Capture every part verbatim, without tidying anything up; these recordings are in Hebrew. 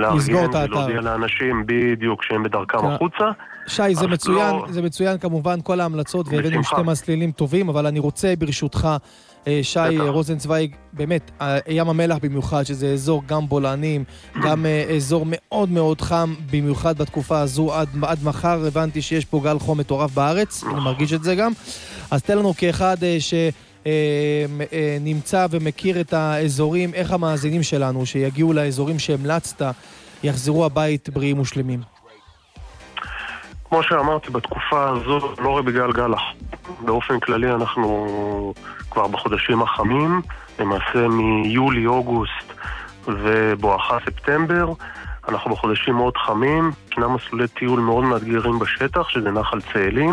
לארגן ולהודיע לאנשים בדיוק שהם בדרכם החוצה. שי, זה מצוין, זה מצוין כמובן כל ההמלצות, והבאנו שתי מסלולים טובים, אבל אני רוצה ברשותך, שי רוזנצוויג, באמת, ים המלח במיוחד, שזה אזור גם בולענים, גם אזור מאוד מאוד חם, במיוחד בתקופה הזו, עד, עד מחר הבנתי שיש פה גל חום מטורף בארץ, אני מרגיש את זה גם. אז תן לנו כאחד שנמצא ומכיר את האזורים, איך המאזינים שלנו, שיגיעו לאזורים שהמלצת, יחזרו הבית בריאים ושלמים. כמו שאמרתי, בתקופה הזו, לא רק בגלל גל החום, באופן כללי אנחנו כבר בחודשים החמים, למעשה מיולי, אוגוסט ובואכה ספטמבר, אנחנו בחודשים מאוד חמים, ישנם מסלולי טיול מאוד מאתגרים בשטח, שזה נחל צאלים,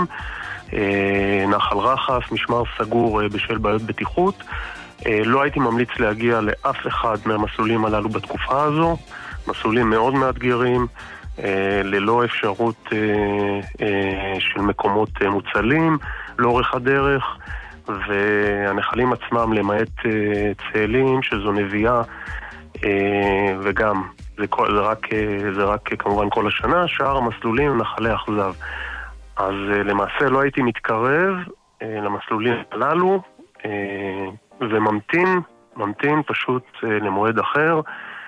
נחל רחף, משמר סגור בשל בעיות בטיחות. לא הייתי ממליץ להגיע לאף אחד מהמסלולים הללו בתקופה הזו, מסלולים מאוד מאתגרים, ללא אפשרות של מקומות מוצלים לאורך הדרך, והנחלים עצמם למעט צאלים שזו נביאה, וגם זה, כל, זה, רק, זה רק כמובן כל השנה, שאר המסלולים נחלי אכזב. אז למעשה לא הייתי מתקרב למסלולים הללו וממתין, ממתין פשוט למועד אחר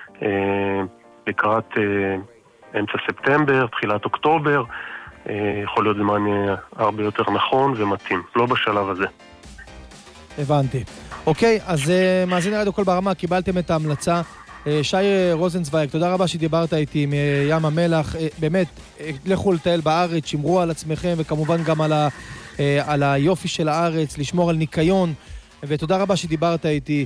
לקראת אמצע ספטמבר, תחילת אוקטובר, יכול להיות זמן הרבה יותר נכון ומתאים, לא בשלב הזה. הבנתי. אוקיי, אז מאזין רדיו קול ברמה, קיבלתם את ההמלצה. שי רוזנצוויג, תודה רבה שדיברת איתי מים המלח. באמת, לכו לטייל בארץ, שמרו על עצמכם, וכמובן גם על, ה, על היופי של הארץ, לשמור על ניקיון, ותודה רבה שדיברת איתי.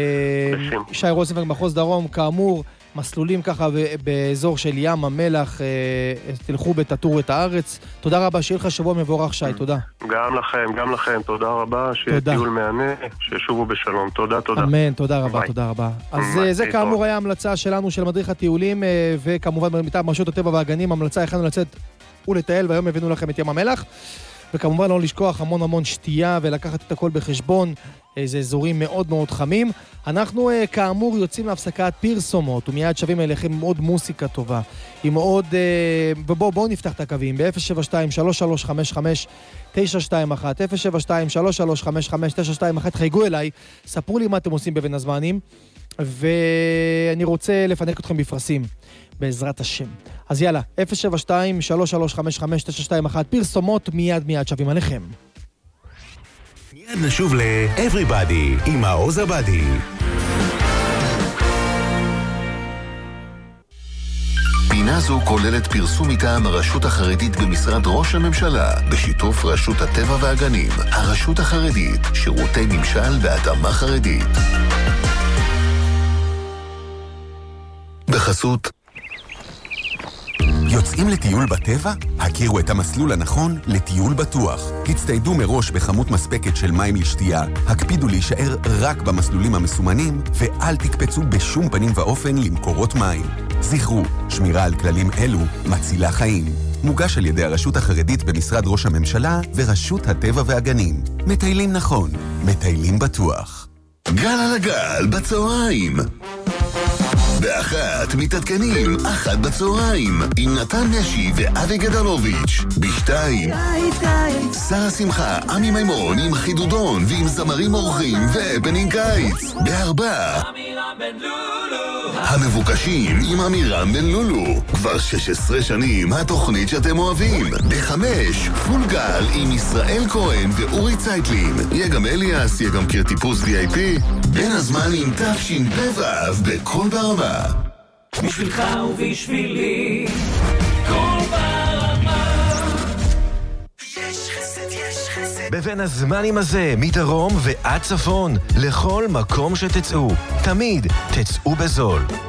שי רוזנצוויג, מחוז דרום, כאמור, מסלולים ככה באזור של ים המלח, תלכו בתטור את הארץ. תודה רבה, שיהיה לך שבוע מבורך, שי, תודה. גם לכם, גם לכם, תודה רבה, שיהיה טיול מענה, שישובו בשלום. תודה, תודה. אמן, תודה רבה, תודה רבה. אז זה כאמור היה המלצה שלנו של מדריך הטיולים, וכמובן מטעם רשות הטבע והגנים, המלצה הכנו לצאת ולטייל, והיום הבאנו לכם את ים המלח. וכמובן לא לשכוח המון המון שתייה ולקחת את הכל בחשבון, זה אזורים מאוד מאוד חמים. אנחנו כאמור יוצאים להפסקת פרסומות, ומיד שווים אליכם עם עוד מוסיקה טובה, עם עוד, ובואו בואו נפתח את הקווים ב-אפס שבע שתיים שלוש שלוש חמש חמש תשע שתיים אחת, אפס שבע שתיים שלוש שלוש חמש חמש תשע שתיים אחת, חייגו אליי, ספרו לי מה אתם עושים בבין הזמנים, ואני רוצה לפנק אתכם בפרסים, בעזרת השם. אז יאללה, אפס שבע שתיים שלוש שלוש חמש חמש תשע שתיים אחת, פרסומות מיד מיד שווים עליכם. מיד נשוב ל-Everybody עם העוז הבדי. פינה זו כוללת פרסום מטעם הרשות החרדית במשרד ראש הממשלה, בשיתוף רשות הטבע והגנים, הרשות החרדית, שירותי ממשל והתאמה חרדית. בחסות יוצאים לטיול בטבע? הכירו את המסלול הנכון לטיול בטוח. הצטיידו מראש בכמות מספקת של מים לשתייה, הקפידו להישאר רק במסלולים המסומנים, ואל תקפצו בשום פנים ואופן למקורות מים. זכרו, שמירה על כללים אלו מצילה חיים. מוגש על ידי הרשות החרדית במשרד ראש הממשלה ורשות הטבע והגנים. מטיילים נכון, מטיילים בטוח. גל על הגל בצהריים. באחת מתעדכנים, אחת בצהריים, עם נתן נשי ואבי גדלוביץ'. בשתיים, שרה שמחה, עמי מימון עם חידודון ועם זמרים אורחים ובנין קיץ. בארבע, המבוקשים עם אמירם בן לולו. כבר שש עשרה שנים התוכנית שאתם אוהבים. בחמש, פול גל עם ישראל כהן ואורי צייטלין. יהיה גם אליאס, יהיה גם קרטיפוס וי איי פי. בין הזמנים תפשין בבב בכל ברמה. בשבילך ובשבילי כל ברמה. יש חסד, יש חסד. בבין הזמנים הזה, מדרום ועד צפון, לכל מקום שתצאו, תמיד תצאו בזול.